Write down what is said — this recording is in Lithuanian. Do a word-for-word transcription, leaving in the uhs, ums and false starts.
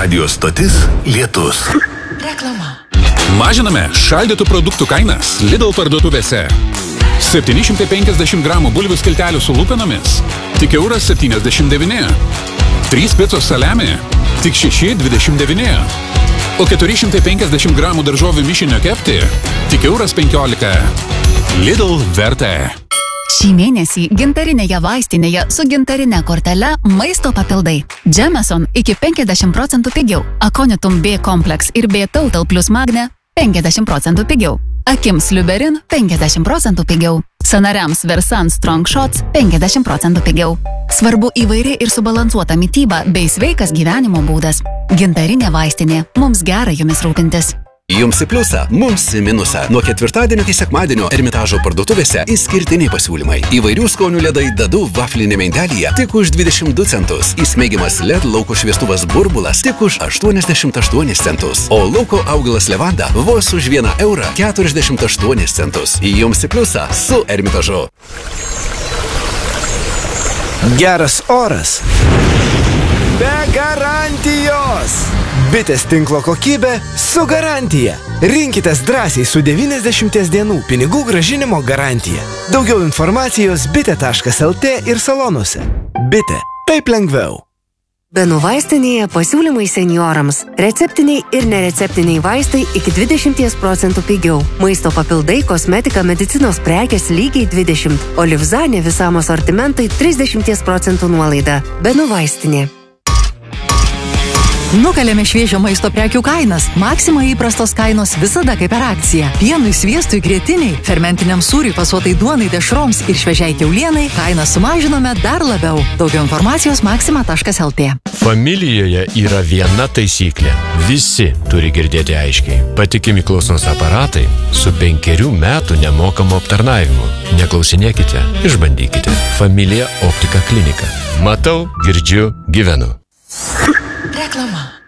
Radio stotis Lietus. Reklama. Mažiname šaldytų produktų kainas Lidl parduotuvėse. septyni šimtai penkiasdešimt gramų bulvių skiltelių su lupinomis, tik euras septyniasdešimt devyni. trys picos saliami, tik šeši dvidešimt devyni. O keturi šimtai penkiasdešimt gramų daržovių mišinio kepti, tik euras penkiolika. Lidl vertė. Šį mėnesį gintarinėje vaistinėje su gintarine kortele maisto papildai. Jameson iki penkiasdešimt procentų pigiau. Aconitum B kompleks ir B Total plus Magne penkiasdešimt procentų pigiau. Akims Liuberin penkiasdešimt procentų pigiau. Sanariams Versan Strong Shots penkiasdešimt procentų pigiau. Svarbu įvairi ir subalansuota mityba bei sveikas gyvenimo būdas. Gintarinė vaistinė. Mums gera jumis rūpintis. Jums į pliusą, mums į minusą. Nuo ketvirtadienio iki sekmadienio Ermitažo parduotuvėse išskirtiniai pasiūlymai. Įvairių skonių ledai Dadu vaflinėme indelyje tik už dvidešimt du centus. Įsmeigiamas L E D lauko šviestuvas Burbulas tik už aštuoniasdešimt aštuonis centus. O lauko augalas Levanda vos už vieną eurą keturiasdešimt aštuonis centus. Jums į pliusą su Ermitažu. Geras oras. Be garantijos. Bitės tinklo kokybė su garantija. Rinkitės drąsiai su devyniasdešimties dienų pinigų gražinimo garantija. Daugiau informacijos bitė taškas el tė ir salonuose. Bitė. Taip lengviau. Benų vaistinėje pasiūlymai senjorams. Receptiniai ir nereceptiniai vaistai iki dvidešimt procentų pigiau. Maisto papildai, kosmetika, medicinos prekės lygiai dvidešimt. O Livzanė visam asortimentui trisdešimt procentų nuolaida. Benų vaistinė. Nukalėme šviežio maisto prekių kainas. Maxima įprastos kainos visada kaip per akciją. Pienui, sviestui, grietiniai, fermentiniam sūriui, pasuotai duonai, dešroms ir šviežiai kiaulienai kainą sumažinome dar labiau. Daugiau informacijos maxima taškas el tė. Familijoje yra viena taisyklė. Visi turi girdėti aiškiai. Patikimi klausos aparatai su penkerių metų nemokamu aptarnavimu. Neklausinėkite, išbandykite. Familija Optika klinika. Matau, girdžiu, gyvenu. Reklama.